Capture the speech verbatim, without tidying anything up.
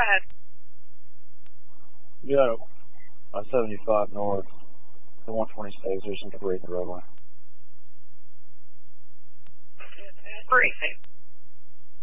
ahead. Yo, uh, seventy-five north, the one twenty-six, there's some debris in the roadway. Briefing.